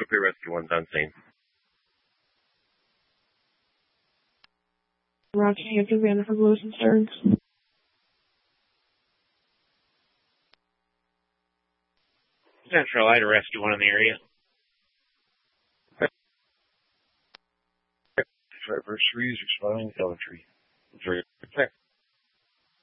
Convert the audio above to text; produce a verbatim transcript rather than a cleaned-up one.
Copy, Rescue one's on scene. Roger, Hampton, Vanderford, Lewis, and Stearns. Central Eye to Rescue one in the area. Anniversaries responding to telemetry. Three.